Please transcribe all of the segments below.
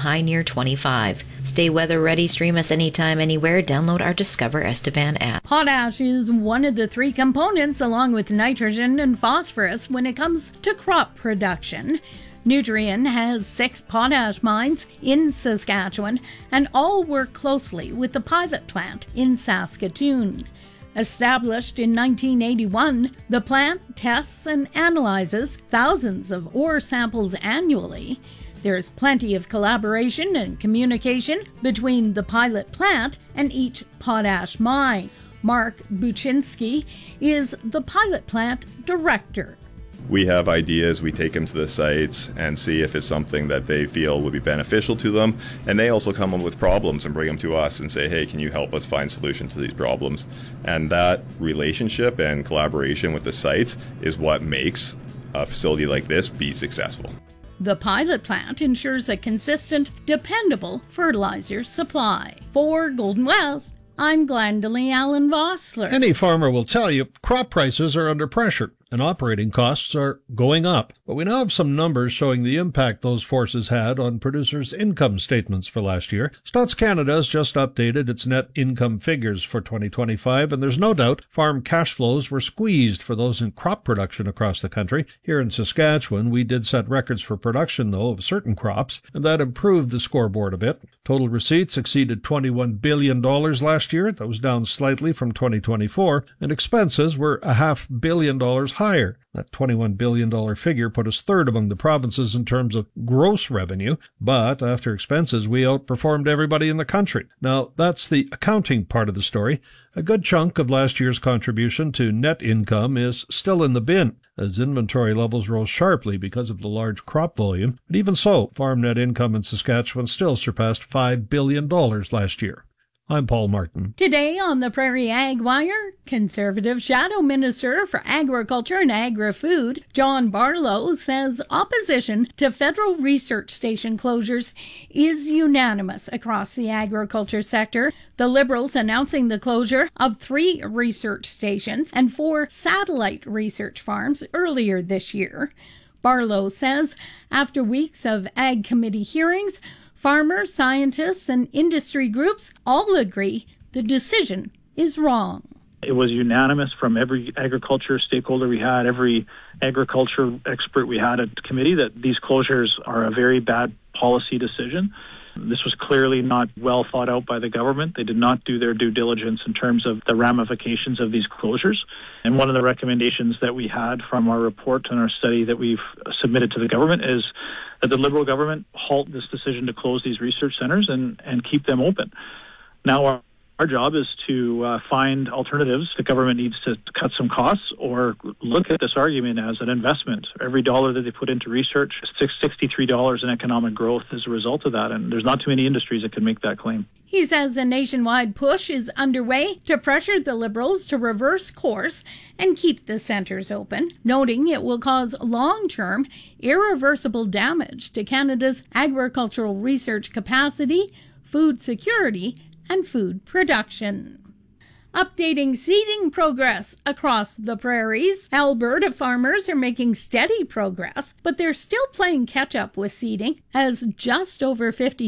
high near 25. Stay weather ready, stream us anytime, anywhere. Download our Discover Estevan app. Potash is one of the three components, along with nitrogen and phosphorus, when it comes to crop production. Nutrien has 6 potash mines in Saskatchewan, and all work closely with the pilot plant in Saskatoon. Established in 1981, the plant tests and analyzes thousands of ore samples annually. There's plenty of collaboration and communication between the pilot plant and each potash mine. Mark Buczynski is the pilot plant director. We have ideas, we take them to the sites and see if it's something that they feel would be beneficial to them. And they also come up with problems and bring them to us and say, hey, can you help us find solutions to these problems? And that relationship and collaboration with the sites is what makes a facility like this be successful. The pilot plant ensures a consistent, dependable fertilizer supply. For Golden West, I'm Glendalee Allen Vossler. Any farmer will tell you crop prices are under pressure and operating costs are going up. But we now have some numbers showing the impact those forces had on producers' income statements for last year. Stats Canada has just updated its net income figures for 2025, and there's no doubt farm cash flows were squeezed for those in crop production across the country. Here in Saskatchewan, we did set records for production, though, of certain crops, and that improved the scoreboard a bit. Total receipts exceeded $21 billion last year. That was down slightly from 2024, and expenses were $500 million higher. That $21 billion figure put us third among the provinces in terms of gross revenue, but after expenses, we outperformed everybody in the country. Now, that's the accounting part of the story. A good chunk of last year's contribution to net income is still in the bin, as inventory levels rose sharply because of the large crop volume. But even so, farm net income in Saskatchewan still surpassed $5 billion last year. I'm Paul Martin. Today on the Prairie Ag Wire, Conservative Shadow Minister for Agriculture and Agri-Food, John Barlow, says opposition to federal research station closures is unanimous across the agriculture sector. The Liberals announcing the closure of 3 research stations and 4 satellite research farms earlier this year. Barlow says after weeks of Ag Committee hearings, farmers, scientists, and industry groups all agree the decision is wrong. It was unanimous from every agriculture stakeholder we had, every agriculture expert we had at the committee, that these closures are a very bad policy decision. This was clearly not well thought out by the government. They did not do their due diligence in terms of the ramifications of these closures. And one of the recommendations that we had from our report and our study that we've submitted to the government is that the Liberal government halt this decision to close these research centres and keep them open. Now, our job is to find alternatives. The government needs to cut some costs or look at this argument as an investment. Every dollar that they put into research, $63 in economic growth as a result of that. And there's not too many industries that can make that claim. He says a nationwide push is underway to pressure the Liberals to reverse course and keep the centres open, noting it will cause long-term, irreversible damage to Canada's agricultural research capacity, food security, and food production. Updating seeding progress across the prairies. Alberta farmers are making steady progress, but they're still playing catch-up with seeding, as just over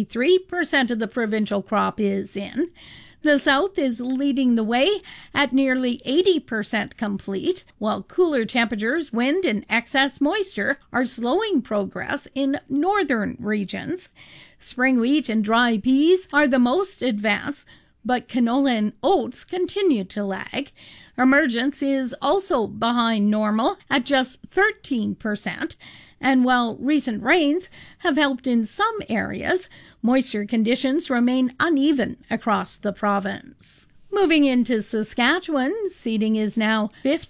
53% of the provincial crop is in. The South is leading the way at nearly 80% complete, while cooler temperatures, wind, and excess moisture are slowing progress in northern regions. Spring wheat and dry peas are the most advanced, but canola and oats continue to lag. Emergence is also behind normal at just 13%, and while recent rains have helped in some areas, moisture conditions remain uneven across the province. Moving into Saskatchewan, seeding is now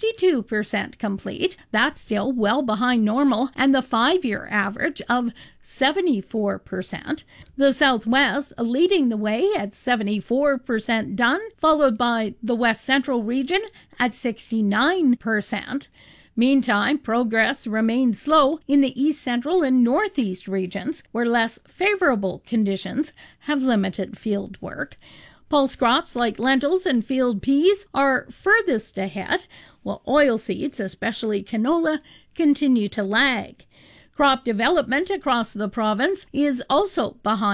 52% complete. That's still well behind normal and the 5-year average of 74%. The Southwest leading the way at 74% done, followed by the West Central region at 69%. Meantime, progress remains slow in the East Central and Northeast regions, where less favorable conditions have limited field work. Pulse crops like lentils and field peas are furthest ahead, while oilseeds, especially canola, continue to lag. Crop development across the province is also behind